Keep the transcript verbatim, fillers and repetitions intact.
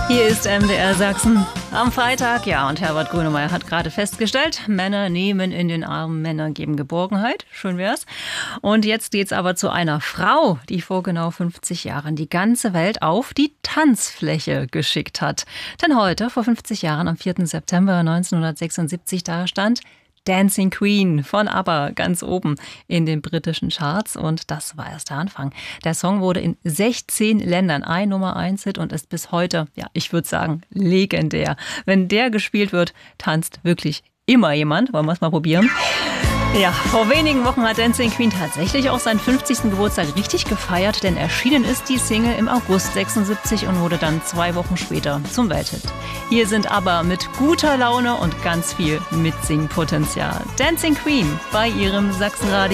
Hier ist M D R Sachsen am Freitag. Ja, und Herbert Grönemeyer hat gerade festgestellt, Männer nehmen in den Arm, Männer geben Geborgenheit. Schön wär's. Und jetzt geht's aber zu einer Frau, die vor genau fünfzig Jahren die ganze Welt auf die Tanzfläche geschickt hat. Denn heute, vor fünfzig Jahren, am vierten September neunzehnhundertsechsundsiebzig, da stand Dancing Queen von ABBA ganz oben in den britischen Charts, und das war erst der Anfang. Der Song wurde in sechzehn Ländern ein Nummer eins Hit und ist bis heute, ja, ich würde sagen, legendär. Wenn der gespielt wird, tanzt wirklich immer jemand. Wollen wir es mal probieren? Ja, vor wenigen Wochen hat Dancing Queen tatsächlich auch seinen fünfzigsten Geburtstag richtig gefeiert, denn erschienen ist die Single im August sechsundsiebzig und wurde dann zwei Wochen später zum Welthit. Hier sind ABBA mit guter Laune und ganz viel Mitsingpotenzial. Dancing Queen bei ihrem Sachsenradio.